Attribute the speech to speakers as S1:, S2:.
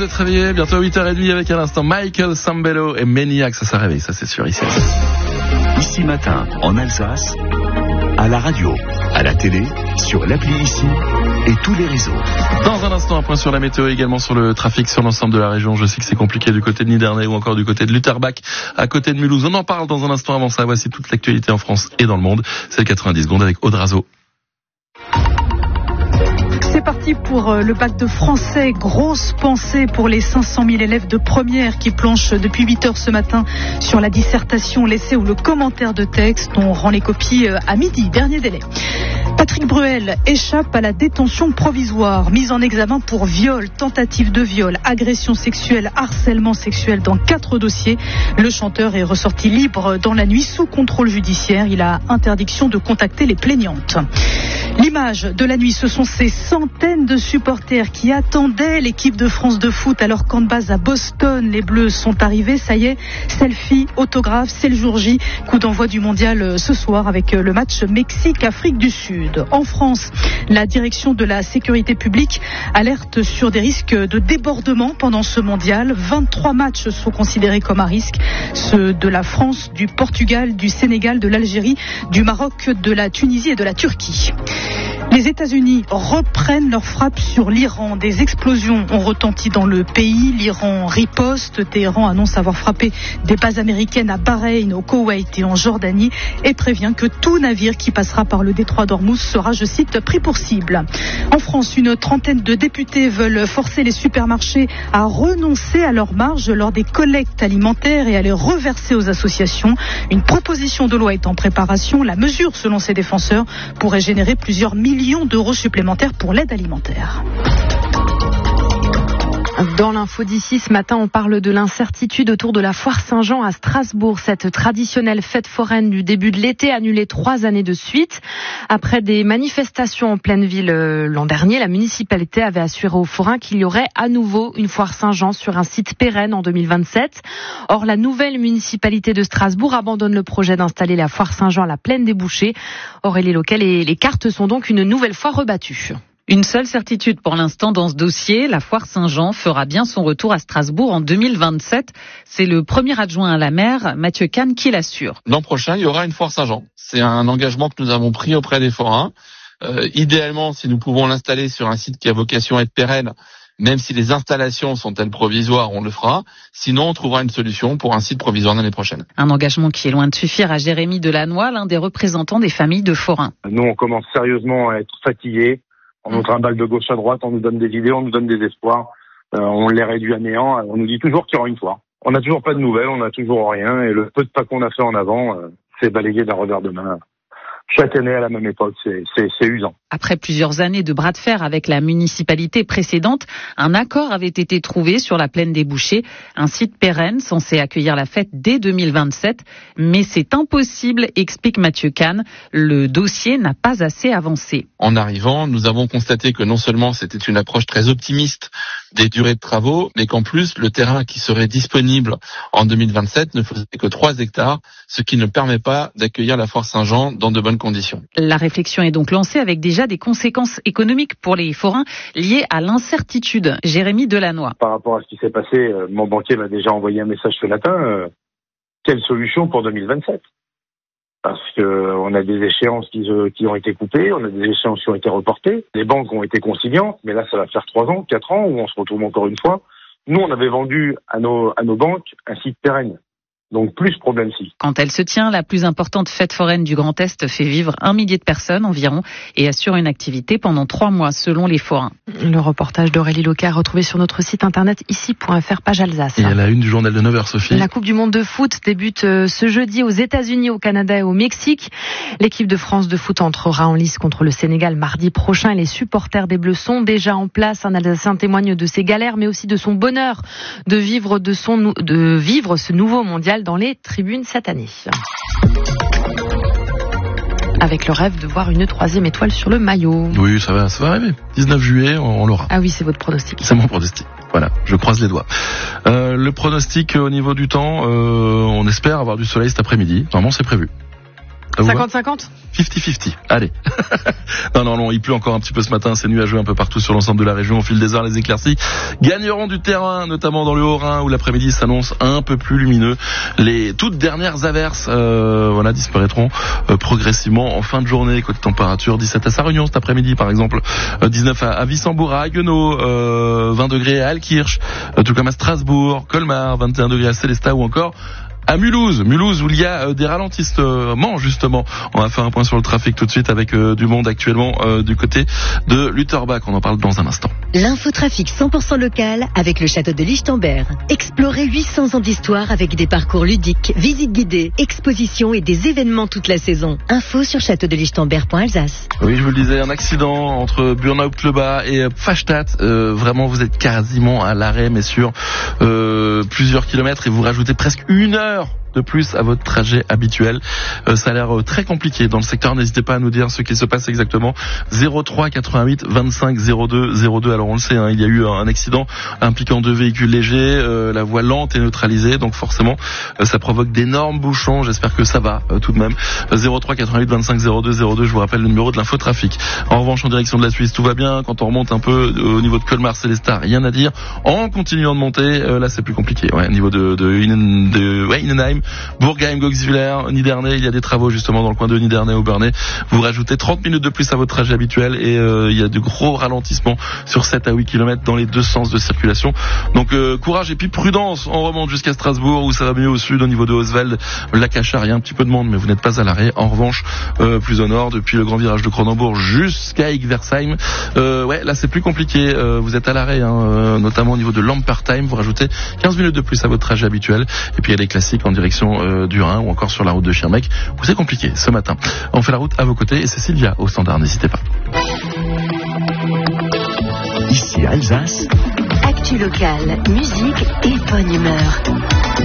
S1: d'être réveillé, bientôt 8h30 avec à l'instant Michael Sambello et Maniac, ça réveille, ça c'est sûr ici.
S2: Ici matin, en Alsace, à la radio, à la télé, sur l'appli Ici et tous les réseaux.
S1: Dans un instant, un point sur la météo, également sur le trafic sur l'ensemble de la région. Je sais que c'est compliqué du côté de Niderney ou encore du côté de Lutterbach, à côté de Mulhouse. On en parle dans un instant. Avant ça, voici toute l'actualité en France et dans le monde. C'est le 90 secondes avec Audrazo.
S3: C'est parti pour le bac de français. Grosse pensée pour les 500 000 élèves de première qui planchent depuis 8h ce matin sur la dissertation, l'essai ou le commentaire de texte. On rend les copies à midi, dernier délai. Patrick Bruel échappe à la détention provisoire, mise en examen pour viol, tentative de viol, agression sexuelle, harcèlement sexuel dans 4 dossiers. Le chanteur est ressorti libre dans la nuit sous contrôle judiciaire. Il a interdiction de contacter les plaignantes. L'image de la nuit, ce sont ces centaines de supporters qui attendaient l'équipe de France de foot à leur camp de base à Boston. Les Bleus sont arrivés, ça y est, selfie, autographe, c'est le jour J. Coup d'envoi du mondial ce soir avec le match Mexique-Afrique du Sud. En France, la direction de la sécurité publique alerte sur des risques de débordement pendant ce mondial. 23 matchs sont considérés comme à risque. Ceux de la France, du Portugal, du Sénégal, de l'Algérie, du Maroc, de la Tunisie et de la Turquie. Les États-Unis reprennent leur frappe sur l'Iran. Des explosions ont retenti dans le pays. L'Iran riposte. Téhéran annonce avoir frappé des bases américaines à Bahreïn, au Koweït et en Jordanie et prévient que tout navire qui passera par le détroit d'Ormuz sera, je cite, pris pour cible. En France, une trentaine de députés veulent forcer les supermarchés à renoncer à leurs marges lors des collectes alimentaires et à les reverser aux associations. Une proposition de loi est en préparation. La mesure, selon ses défenseurs, pourrait générer plusieurs millions d'euros supplémentaires pour l'aide alimentaire.
S4: Dans l'info d'ici, ce matin, on parle de l'incertitude autour de la foire Saint-Jean à Strasbourg. Cette traditionnelle fête foraine du début de l'été annulée 3 années de suite. Après des manifestations en pleine ville l'an dernier, la municipalité avait assuré aux forains qu'il y aurait à nouveau une foire Saint-Jean sur un site pérenne en 2027. Or, la nouvelle municipalité de Strasbourg abandonne le projet d'installer la foire Saint-Jean à la plaine des Bouchers. Aurélie Loquet, les cartes sont donc une nouvelle fois rebattues.
S5: Une seule certitude pour l'instant dans ce dossier, la foire Saint-Jean fera bien son retour à Strasbourg en 2027. C'est le premier adjoint à la maire, Mathieu Kahn, qui l'assure.
S6: L'an prochain, il y aura une foire Saint-Jean. C'est un engagement que nous avons pris auprès des forains. Idéalement, si nous pouvons l'installer sur un site qui a vocation à être pérenne, même si les installations sont-elles provisoires, on le fera. Sinon, on trouvera une solution pour un site provisoire l'année prochaine.
S5: Un engagement qui est loin de suffire à Jérémy Delannoy, l'un des représentants des familles de forains.
S7: Nous, on commence sérieusement à être fatigués. On nous trimballe de gauche à droite, on nous donne des idées, on nous donne des espoirs. On les réduit à néant. On nous dit toujours qu'il y aura une foire. On n'a toujours pas de nouvelles, on n'a toujours rien. Et le peu de pas qu'on a fait en avant, c'est balayé d'un revers de main. Chaque année à la même époque, c'est usant.
S5: Après plusieurs années de bras de fer avec la municipalité précédente, un accord avait été trouvé sur la plaine des Bouchers, un site pérenne censé accueillir la fête dès 2027. Mais c'est impossible, explique Mathieu Kahn. Le dossier n'a pas assez avancé.
S6: En arrivant, nous avons constaté que non seulement c'était une approche très optimiste des durées de travaux, mais qu'en plus, le terrain qui serait disponible en 2027 ne faisait que 3 hectares, ce qui ne permet pas d'accueillir la foire Saint-Jean dans de bonnes conditions.
S5: La réflexion est donc lancée avec déjà des conséquences économiques pour les forains liées à l'incertitude. Jérémy Delannoy.
S7: Par rapport à ce qui s'est passé, mon banquier m'a déjà envoyé un message ce matin. Quelle solution pour 2027 ? Parce que on a des échéances qui ont été coupées, on a des échéances qui ont été reportées. Les banques ont été conciliantes, mais là, ça va faire 3 ans, 4 ans où on se retrouve encore une fois. Nous, on avait vendu à nos banques un site pérenne. Donc plus problème-ci.
S5: Quand elle se tient, la plus importante fête foraine du Grand Est fait vivre 1 millier de personnes environ et assure une activité pendant 3 mois selon les forains.
S4: Le reportage d'Aurélie Loquet retrouvé sur notre site internet ici.fr page Alsace.
S1: Et à la une du journal de 9h, Sophie.
S4: La Coupe du Monde de foot débute ce jeudi aux États-Unis, au Canada et au Mexique. L'équipe de France de foot entrera en lice contre le Sénégal mardi prochain et les supporters des Bleus sont déjà en place. Un Alsacien témoigne de ses galères mais aussi de son bonheur de vivre ce nouveau mondial dans les tribunes cette année. Avec le rêve de voir une 3e étoile sur le maillot.
S1: Oui, ça va arriver. 19 juillet, on l'aura.
S4: Ah oui, c'est votre pronostic.
S1: C'est mon pronostic. Voilà, je croise les doigts. Le pronostic au niveau du temps, on espère avoir du soleil cet après-midi. Normalement, c'est prévu.
S4: 50-50
S1: 50-50, allez. non, il pleut encore un petit peu ce matin, c'est nuageux un peu partout sur l'ensemble de la région. Au fil des heures, les éclaircies gagneront du terrain, notamment dans le Haut-Rhin où l'après-midi s'annonce un peu plus lumineux. Les toutes dernières averses disparaîtront progressivement en fin de journée. Côté température, 17 à Sarre-Union cet après-midi par exemple, 19 à Wissembourg, à Haguenau, 20 degrés à Altkirch, tout comme à Strasbourg, Colmar, 21 degrés à Célestat ou encore à Mulhouse où il y a des ralentissements justement. On va faire un point sur le trafic tout de suite avec du monde actuellement du côté de Lutterbach. On en parle dans un instant.
S8: L'infotrafic 100% local avec le château de Lichtenberg. Explorez 800 ans d'histoire avec des parcours ludiques, visites guidées, expositions et des événements toute la saison. Info sur châteaudelichtenberg.alsace.
S1: Oui, je vous le disais, un accident entre Burnhaupt-le-Bas et Pfastatt. Vraiment, vous êtes quasiment à l'arrêt, mais sur plusieurs kilomètres et vous rajoutez presque une heure de plus à votre trajet habituel. Ça a l'air très compliqué dans le secteur. N'hésitez pas à nous dire ce qui se passe exactement. 03 88 25 02 02. Alors on le sait, il y a eu un accident impliquant 2 véhicules légers. La voie lente est neutralisée, donc forcément ça provoque d'énormes bouchons. J'espère que ça va tout de même. 03 88 25 02 02. Je vous rappelle le numéro de l'infotrafic. En revanche, en direction de la Suisse, tout va bien. Quand on remonte un peu au niveau de Colmar, Célestat, rien à dire. En continuant de monter, là c'est plus compliqué. Au niveau de Innenheim, Bourgheim, Goxwiller, Niderney, il y a des travaux justement dans le coin de Niderney au Bernay. Vous rajoutez 30 minutes de plus à votre trajet habituel et il y a de gros ralentissements sur 7 à 8 km dans les deux sens de circulation. Donc courage et puis prudence. On remonte jusqu'à Strasbourg où ça va mieux au sud au niveau de Oswald, Lacachard, il y a un petit peu de monde mais vous n'êtes pas à l'arrêt. En revanche, plus au nord, depuis le grand virage de Cronenbourg jusqu'à Egversheim, là c'est plus compliqué. Vous êtes à l'arrêt, notamment au niveau de Lampertheim. Vous rajoutez 15 minutes de plus à votre trajet habituel et puis il y a les classiques en direction du Rhin ou encore sur la route de Schirmeck où c'est compliqué ce matin. On fait la route à vos côtés et c'est Sylvia au standard, n'hésitez pas.
S2: Ici Alsace.
S8: Actu locale, musique et bonne humeur.